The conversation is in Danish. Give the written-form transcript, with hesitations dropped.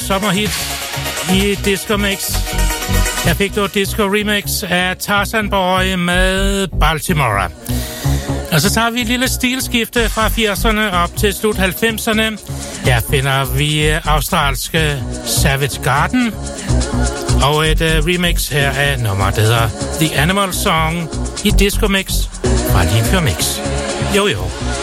sommerhit i Disco Mix. Jeg fik dog Disco Remix af Tarzan Boy med Baltimore. Og så tager vi et lille stilskifte fra 80'erne op til slut 90'erne. Her finder vi australske Savage Garden og et remix her af nummer, der hedder The Animal Song i Disco Mix fra Limfjord Mix. Jo.